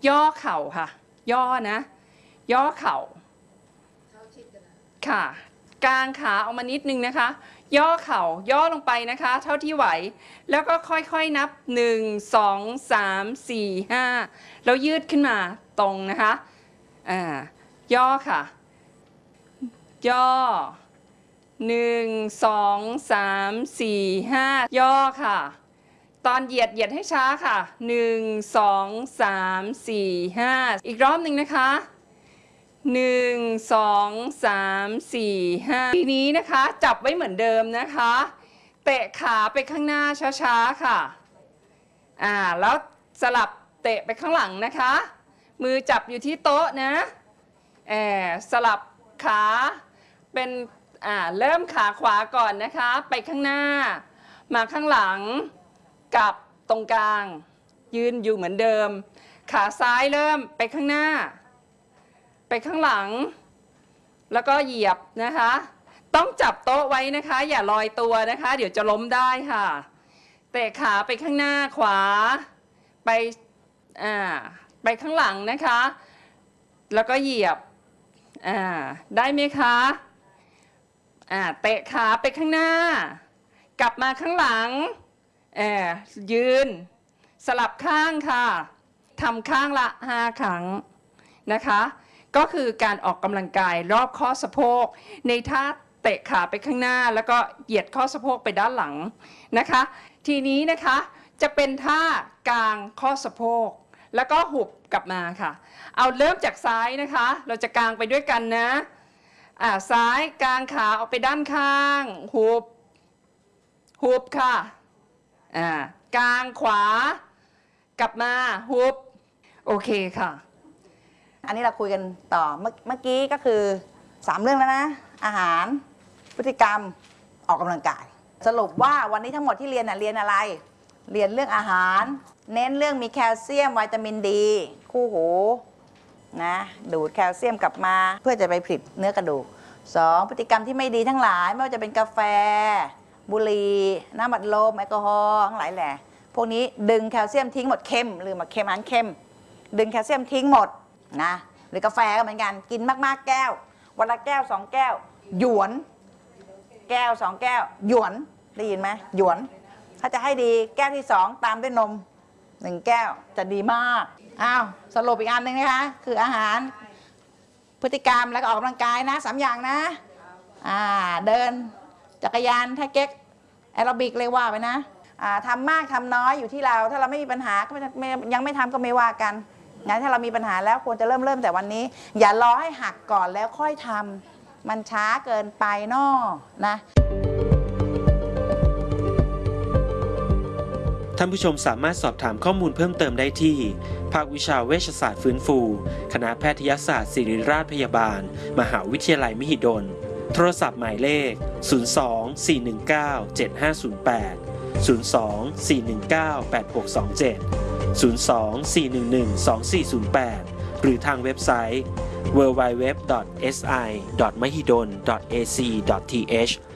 ย่อเข่าค่ะย่อนะย่อเข่าค่ะกางขาออกมานิดนึงนะคะย่อเข่าย่อลงไปนะคะเท่าที่ไหวแล้วก็ค่อยๆนับ1 2 3 4 5แล้วยืดขึ้นมาตรงนะคะย่อค่ะย่อ1 2 3 4 5ย่อค่ะตอนเหยียดให้ช้าค่ะ1 2 3 4 5อีกรอบหนึ่งนะคะ1 2 3 4 5ทีนี้นะคะจับไว้เหมือนเดิมนะคะเตะขาไปข้างหน้าช้าๆค่ะแล้วสลับเตะไปข้างหลังนะคะมือจับอยู่ที่โต๊ะนะสลับขาเป็นเริ่มขาขวาก่อนนะคะไปข้างหน้ามาข้างหลังกับตรงกลางยืนอยู่เหมือนเดิมขาซ้ายเริ่มไปข้างหน้าไปข้างหลังแล้วก็เหยียบนะคะต้องจับโต๊ะไว้นะคะอย่าลอยตัวนะคะเดี๋ยวจะล้มได้ค่ะเตะขาไปข้างหน้าขวาไปข้างหลังนะคะแล้วก็เหยียบได้ไหมคะเตะขาไปข้างหน้ากลับมาข้างหลังยืนสลับข้างค่ะทำข้างละ5 ครั้งนะคะก็คือการออกกำลังกายรอบข้อสะโพกในท่าเตะขาไปข้างหน้าแล้วก็เหยียดข้อสะโพกไปด้านหลังนะคะทีนี้นะคะจะเป็นท่ากางข้อสะโพกแล้วก็หุบกลับมาค่ะเอาเริ่มจากซ้ายนะคะเราจะกางไปด้วยกันนะซ้ายกางขาออกไปด้านข้างหุบค่ะกางขวากลับมาหุบโอเคค่ะอันนี้เราคุยกันต่อเมื่อกี้ก็คือ3เรื่องแล้วนะอาหารพฤติกรรมออกกำลังกายสรุปว่าวันนี้ทั้งหมดที่เรียนเรียนอะไรเรียนเรื่องอาหารเน้นเรื่องมีแคลเซียมวิตามินดีคู่หูนะดูดแคลเซียมกลับมาเพื่อจะไปผลิตเนื้อกระดูก2พฤติกรรมที่ไม่ดีทั้งหลายไม่ว่าจะเป็นกาแฟบุหรี่น้ำอัดลมแอลกอฮอล์ทั้งหลายแหละพวกนี้ดึงแคลเซียมทิ้งหมดเค็มหรือมาเค็มอาหารเค็มดึงแคลเซียมทิ้งหมดนะหรือกาแฟก็เหมือนกันกินมากๆแก้ววันละแก้ว2 แก้วหยวนแก้ว2 แก้วหยวนได้ยินไหมหยวนถ้าจะให้ดีแก้วที่2ตามด้วยนม1 แก้วจะดีมากสรุปอีกอันหนึ่งนะคะคืออาหารพฤติกรรมแล้วก็ออกกำลังกายนะ3 อย่างนะเดินจักรยานถ้าเก๊กแอโรบิกเลยว่าไปนะทำมากทำน้อยอยู่ที่เราถ้าเราไม่มีปัญหาก็ยังไม่ทำก็ไม่ว่ากันงั้นถ้าเรามีปัญหาแล้วควรจะเริ่มแต่วันนี้อย่ารอให้หักก่อนแล้วค่อยทำมันช้าเกินไปนะท่านผู้ชมสามารถสอบถามข้อมูลเพิ่มเติมได้ที่ภาควิชาเวชศาสตร์ฟื้นฟูคณะแพทยศาสตร์ศิริราชพยาบาลมหาวิทยาลัยมหิดลโทรศัพท์หมายเลข02-419-7508 02-419-8627 02-411-2408 หรือทางเว็บไซต์ www.si.mahidol.ac.th